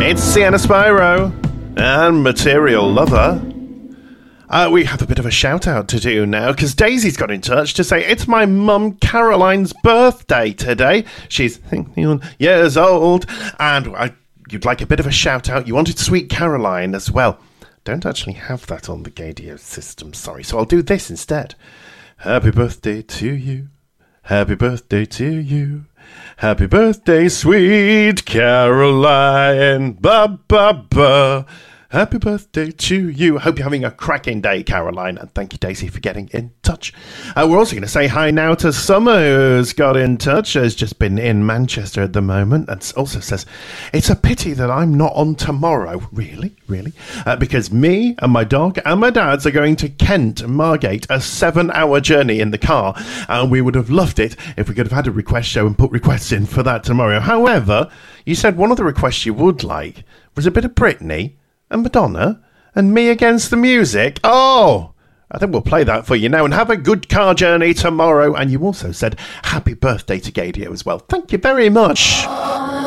It's Sienna Spyro and Material Lover. We have a bit of a shout out to do now because Daisy's got in touch to say it's my mum Caroline's birthday today. She's 21 years old and you'd like a bit of a shout out. You wanted Sweet Caroline as well. Don't actually have that on the Gadio system, sorry, so I'll do this instead. Happy birthday to you. Happy birthday to you. Happy birthday, sweet Caroline. Ba ba ba. Happy birthday to you. I hope you're having a cracking day, Caroline. And thank you, Daisy, for getting in touch. We're also going to say hi now to Summer, who's got in touch. Has just been in Manchester at the moment. And also says, it's a pity that I'm not on tomorrow. Really? Because me and my dog and my dad's are going to Kent and Margate, a 7-hour journey in the car. And we would have loved it if we could have had a request show and put requests in for that tomorrow. However, you said one of the requests you would like was a bit of Britney and Madonna, and Me Against the Music. Oh, I think we'll play that for you now, and have a good car journey tomorrow. And you also said happy birthday to Gadio as well. Thank you very much.